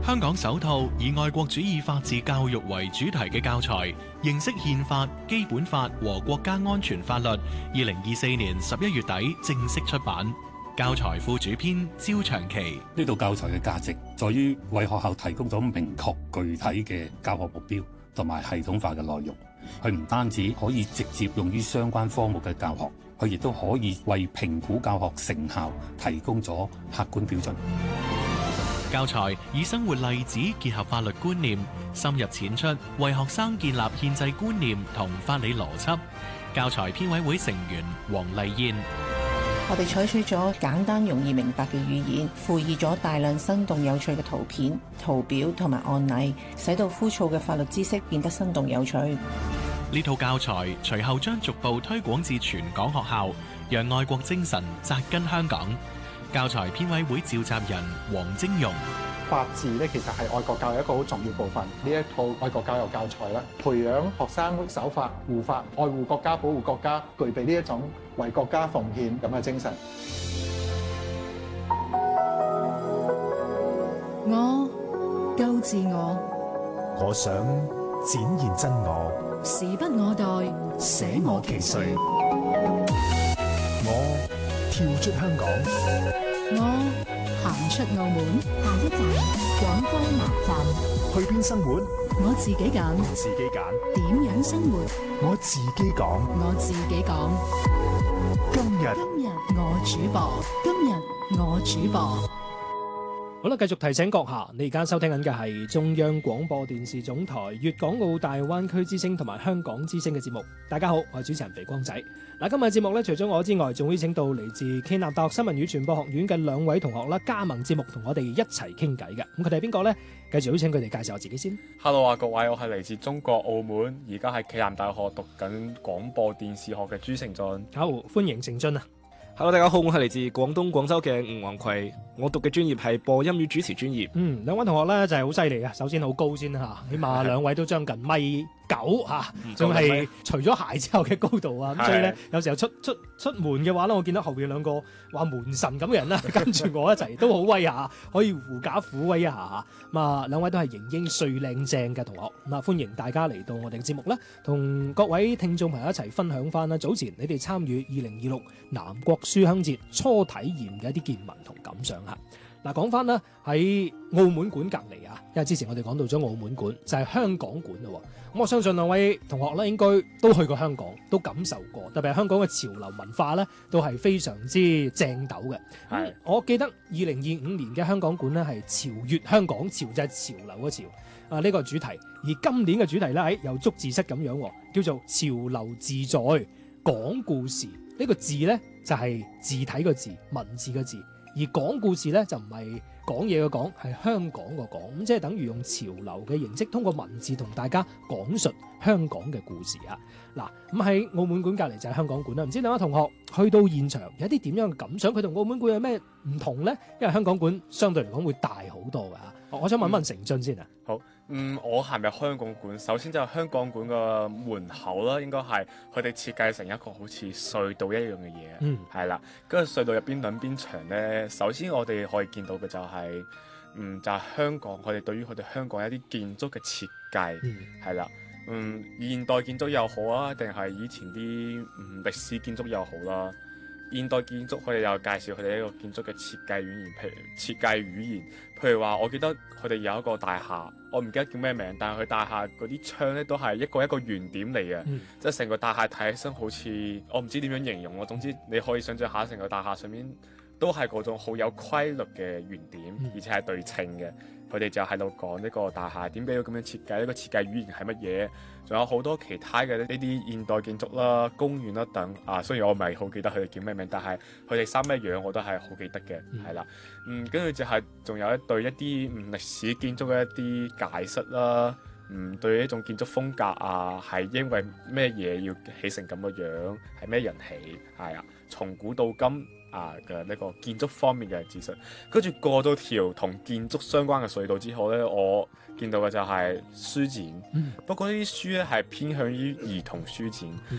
香港首套以愛國主義法治教育為主題嘅教材，認識憲法、基本法和國家安全法律。2024年11月底正式出版。教材副主編焦長期： 呢套教材嘅價值在於為學校提供咗明確具體嘅教學目標同埋系統化嘅內容。佢唔單止可以直接用於相關科目嘅教學，佢亦都可以為評估教學成效提供咗客觀標準。 教材以生活例子結合法律觀念，深入淺出，為學生建立憲制觀念同法理邏輯。教材編委會成員黃麗燕： 我哋採取咗簡單容易明白嘅語言，附以咗大量生動有趣嘅圖片、圖表同埋案例，使到枯燥嘅法律知識變得生動有趣。 呢套教材隨後將逐步推廣至全港學校，讓愛國精神扎根香港。教材編委會召集人黃晶容： 法治咧，其實係愛國教育一個好重要部分。呢一套愛國教育教材咧，培養學生守法、護法、愛護國家、保護國家，具備呢一種為國家奉獻咁嘅精神。 我夠自我， 我想展現真我， 時不我待，捨我其誰。 我跳出香港， 我行出澳門。 下一站廣州南站。 去邊生活？ 我自己揀。 自己揀。 點樣生活？ 我自己講。 我自己講。 今日我主播。今日我主播。 好啦，繼續提醒閣下，你而家收聽緊嘅係中央廣播電視總台粵港澳大灣區之聲同埋香港之聲嘅節目。大家好，我係主持人肥光仔。嗱，今日節目咧，除咗我之外，仲會請到嚟自暨南大學新聞與傳播學院嘅兩位同學啦，加盟節目同我哋一齊傾偈嘅。咁佢哋係邊個呢？繼續邀請佢哋介紹下自己先。 Hello 啊，各位，我係嚟自中國澳門，而家喺暨南大學讀緊廣播電視學嘅朱成俊。 好，歡迎成俊啊！ Hello， 大家好，我係嚟自廣東廣州嘅吳宏葵，我讀嘅專業係播音與主持專業。 兩位同學咧就係好犀利啊！首先好高先啦嚇，起碼兩位都將近米9嚇，仲係除咗鞋之後嘅高度啊！咁所以咧，有時候出門嘅話咧，我見到後邊兩個話門神咁嘅人啦，跟住我一齊都好威下，可以狐假虎威一下嚇。咁啊，兩位都係型英帥靚正嘅同學，咁啊歡迎大家嚟到我哋嘅節目啦，同各位聽眾朋友一齊分享翻啦。早前你哋參與2026南國書香節初體驗嘅一啲見聞同感想嚇。嗱，講翻啦，喺澳門館隔離啊，因為之前我哋講到咗澳門館，就係香港館咯。咁我相信兩位同學咧應該都去過香港，都感受過，特別係香港嘅潮流文化咧，都係非常之正斗嘅。係，我記得2025年嘅香港館咧係潮越香港，潮就係潮流嘅潮啊，呢個主題。而今年嘅主題咧又捉字蝨咁樣，叫做潮流自在講故事。呢個字咧就係字體個字，文字個字。而講故事咧就唔係講嘢嘅講，係香港個講，咁即係等於用潮流嘅形式，通過文字同大家講述香港嘅故事啊！嗱，咁喺澳門館隔離就係香港館啦。唔知兩位同學去到現場有啲點樣嘅感想？佢同澳門館有咩唔同呢？因為香港館相對嚟講會大好多㗎嚇。我想問問成俊先啊。 好，我行入香港館，首先就係香港館個門口啦，應該係佢哋設計成一個好似隧道一樣嘅嘢，係啦。跟住隧道入邊兩邊牆咧，首先我哋可以見到嘅就係，就係香港，佢哋對於佢哋香港一啲建築嘅設計，係啦。現代建築又好啊，定係以前啲歷史建築又好啦。現代建築佢哋又介紹佢哋一個建築嘅設計語言，譬如話，我記得佢哋有一個大廈，我唔記得叫咩名，但係佢大廈嗰啲窗咧都係一個圓點嚟嘅，即係成個大廈睇起身好似，我唔知點樣形容咯。總之你可以想象下，成個大廈上面都係嗰種好有規律嘅圓點，而且係對稱嘅。佢哋就喺度講呢個大廈點解要咁樣設計，呢個設計語言係乜嘢，仲有好多其他嘅呢啲現代建築啦、公園啦等啊。雖然我唔係好記得佢哋叫咩名，但係佢哋三咩樣我都係好記得嘅，係啦。跟住就係仲有對一啲歷史建築嘅一啲解釋啦。對一種建築風格啊，係因為咩嘢要起成咁嘅樣，係咩人起，係啊，從古到今啊嘅呢個建築方面嘅知識。跟住過咗條同建築相關嘅隧道之後呢，我見到嘅就係書展，不過呢啲書咧係偏向於兒童書展，